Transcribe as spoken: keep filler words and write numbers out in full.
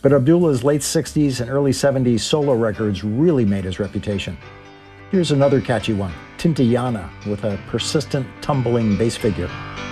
But Abdullah's late sixties and early seventies solo records really made his reputation. Here's another catchy one, Tintayana, with a persistent, tumbling bass figure.